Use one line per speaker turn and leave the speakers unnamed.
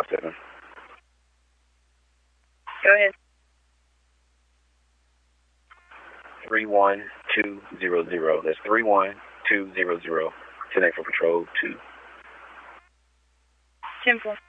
7.
Go ahead.
31200. That's 31200. Connect for Patrol 2.
10-4.